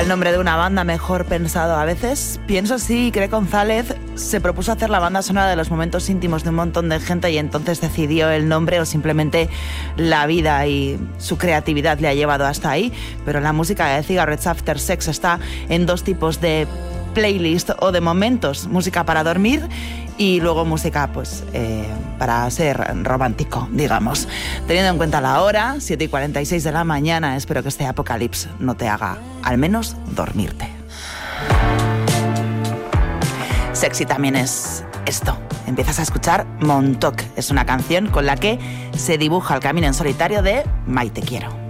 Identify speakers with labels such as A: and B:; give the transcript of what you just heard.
A: El nombre de una banda mejor pensado a veces. Pienso sí, Craig González se propuso hacer la banda sonora de los momentos íntimos de un montón de gente y entonces decidió el nombre o simplemente la vida y su creatividad le ha llevado hasta ahí. Pero la música de Cigarettes After Sex está en dos tipos de playlist o de momentos. Música para dormir y luego música pues para ser romántico, digamos. Teniendo en cuenta la hora, 7:46 de la mañana, espero que este apocalipsis no te haga al menos dormirte. Sexy también es esto. Empiezas a escuchar Montauk. Es una canción con la que se dibuja el camino en solitario de Maite Quiero.